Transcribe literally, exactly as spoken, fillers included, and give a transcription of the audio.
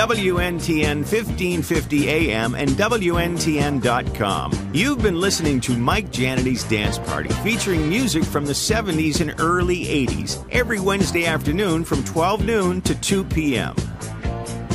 W N T N fifteen fifty A M and W N T N dot com. You've been listening to Mike Janity's Dance Party, featuring music from the seventies and early eighties, every Wednesday afternoon from twelve noon to two p.m.